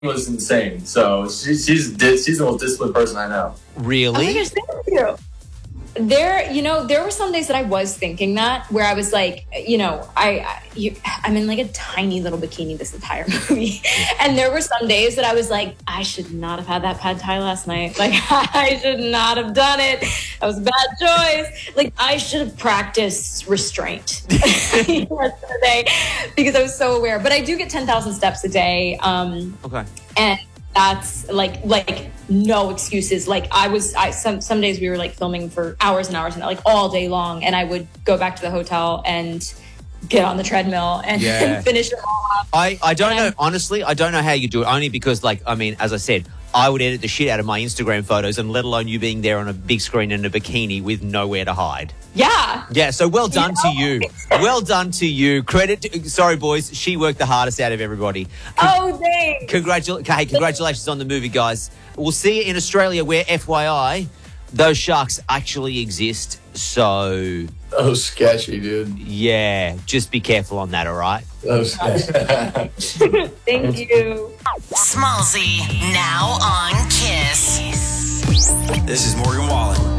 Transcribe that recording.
was insane. So she's the most disciplined person I know. Really? Oh my gosh, thank you. There were some days that I was thinking that, where I was like, I'm in like a tiny little bikini this entire movie. And there were some days that I was like, I should not have had that pad thai last night. Like, I should not have done it. That was a bad choice. Like, I should have practiced restraint yesterday because I was so aware. But I do get 10,000 steps a day. Okay. And that's like no excuses. Like some days we were like filming for hours and hours and like all day long, and I would go back to the hotel and get on the treadmill and finish it all up. I don't know, honestly, I don't know how you do it, only because, like, I mean, as I said, I would edit the shit out of my Instagram photos, and let alone you being there on a big screen in a bikini with nowhere to hide. Yeah. Yeah, so well done to you. Well done to you. Sorry, boys, she worked the hardest out of everybody. Oh, thanks. Congratulations on the movie, guys. We'll see you in Australia, where, FYI, those sharks actually exist. So... Oh, sketchy, dude. Yeah, just be careful on that, all right? Oh, sketchy. Thank you. Smallzy, now on Kiss. This is Morgan Wallen.